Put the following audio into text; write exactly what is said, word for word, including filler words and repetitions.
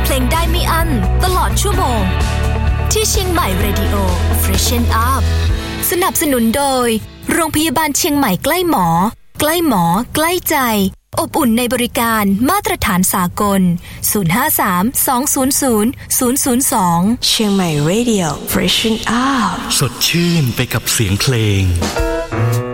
ลงได้ไม่อั้นตลอดชั่วโมงที่เชียงใหม่ Radio Freshen Up สนับสนุนโดยโรงพยาบาลเชียงใหม่ใกล้หมอใกล้หมอใกล้ใจอบอุ่นในบริการมาตรฐานสากลศูนย์ ห้า สาม สอง ศูนย์ ศูนย์ ศูนย์ ศูนย์ สองเชียงใหม่ Radio Freshen Up สดชื่นไปกับเสียงเพลง